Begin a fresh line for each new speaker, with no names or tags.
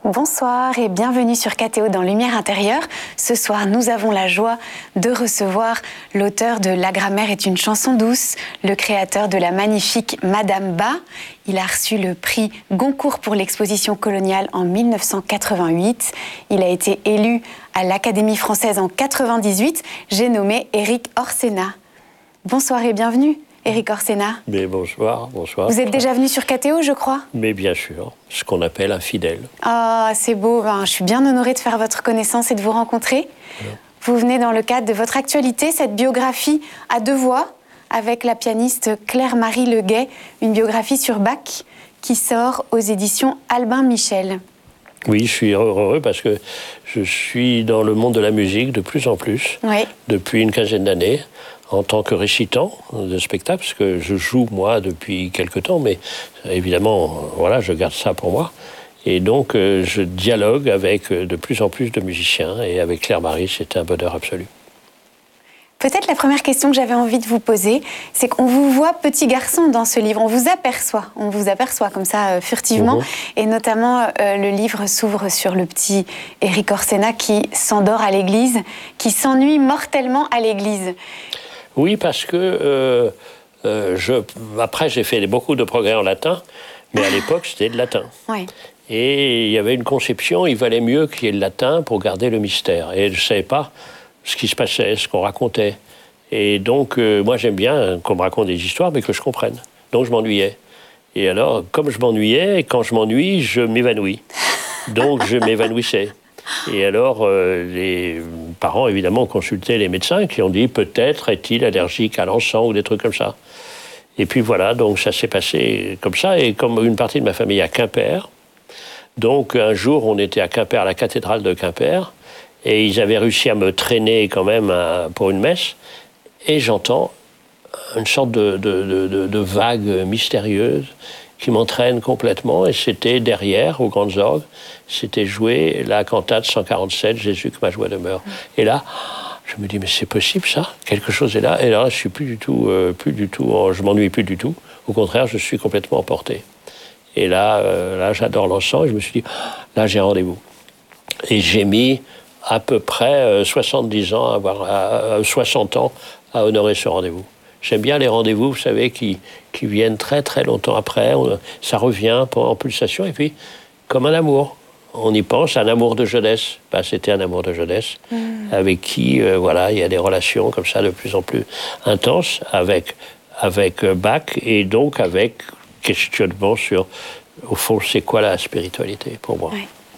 Bonsoir et bienvenue sur KTO dans Lumière intérieure. Ce soir, nous avons la joie de recevoir l'auteur de La grammaire est une chanson douce, le créateur de la magnifique Madame Ba. Il a reçu le prix Goncourt pour l'exposition coloniale en 1988. Il a été élu à l'Académie française en 98. J'ai nommé Éric Orsena. Bonsoir et bienvenue. Éric Orsena.
Mais bonsoir.
Vous êtes déjà venu sur KTO, je crois?
Mais bien sûr, ce qu'on appelle un fidèle.
Ah, c'est beau. Je suis bien honorée de faire votre connaissance et de vous rencontrer. Ouais. Vous venez dans le cadre de votre actualité, cette biographie à deux voix, avec la pianiste Claire-Marie Leguet, une biographie sur Bach qui sort aux éditions Albin Michel.
Oui, je suis heureux parce que je suis dans le monde de la musique de plus en plus, depuis une quinzaine d'années, en tant que récitant de spectacle, parce que je joue, moi, depuis quelque temps, mais évidemment, voilà, je garde ça pour moi. Et donc, je dialogue avec de plus en plus de musiciens, et avec Claire-Marie, c'est un bonheur absolu.
Peut-être la première question que j'avais envie de vous poser, c'est qu'on vous voit petit garçon dans ce livre, on vous aperçoit comme ça furtivement, et notamment le livre s'ouvre sur le petit Éric Orsena qui s'endort à l'église, qui s'ennuie mortellement à l'église.
Oui, parce que après j'ai fait beaucoup de progrès en latin, mais à l'époque c'était le latin.
Oui.
Et il y avait une conception, il valait mieux qu'il y ait le latin pour garder le mystère. Et je ne savais pas ce qui se passait, ce qu'on racontait. Et donc, moi, j'aime bien qu'on me raconte des histoires, mais que je comprenne. Donc, je m'ennuyais. Et alors, comme je m'ennuyais, quand je m'ennuie, je m'évanouis. Donc, je m'évanouissais. Et alors, les parents, évidemment, ont consulté les médecins qui ont dit peut-être est-il allergique à l'encens ou des trucs comme ça. Et puis voilà, donc ça s'est passé comme ça. Et comme une partie de ma famille est à Quimper, donc un jour, on était à Quimper, à la cathédrale de Quimper, et ils avaient réussi à me traîner quand même pour une messe. Et j'entends une sorte de vague mystérieuse qui m'entraîne complètement. Et c'était derrière, aux Grandes Orgues, c'était joué la cantate 147, Jésus que ma joie demeure. Et là, je me dis, mais c'est possible ça? Quelque chose est là. Et là, je suis plus du tout, je m'ennuie plus du tout. Au contraire, je suis complètement emporté. Et là, j'adore l'encens. Et je me suis dit, là, j'ai un rendez-vous. Et j'ai mis à peu près 70 ans, 60 ans à honorer ce rendez-vous. J'aime bien les rendez-vous, vous savez, qui viennent très très longtemps après. Ça revient en pulsation, et puis, comme un amour. On y pense, un amour de jeunesse. C'était un amour de jeunesse, avec qui, voilà, il y a des relations comme ça de plus en plus intenses avec Bach, et donc avec questionnement sur, au fond, c'est quoi la spiritualité pour moi.
Ouais.